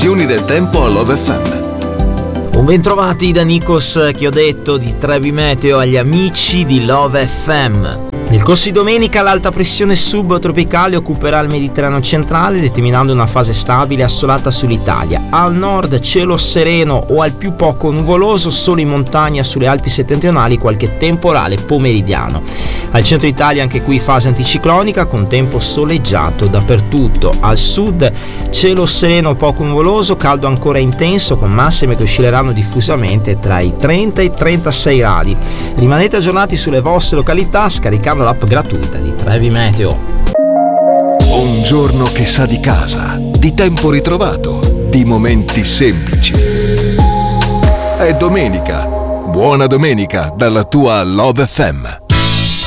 previsioni del tempo a Love FM. Un bentrovati da Nikos Chiodato di Trevi Meteo agli amici di Love FM. Nel corso di domenica l'alta pressione subtropicale occuperà il Mediterraneo centrale, determinando una fase stabile e assolata sull'Italia. Al nord cielo sereno o al più poco nuvoloso, solo in montagna sulle Alpi settentrionali qualche temporale pomeridiano. Al centro Italia anche qui fase anticiclonica con tempo soleggiato dappertutto. Al sud cielo sereno poco nuvoloso, caldo ancora intenso con massime che oscilleranno diffusamente tra i 30 e i 36 gradi. Rimanete aggiornati sulle vostre località scaricando l'app gratuita di Trevi Meteo. Un giorno che sa di casa, di tempo ritrovato, di momenti semplici. È domenica. Buona domenica dalla tua Love FM.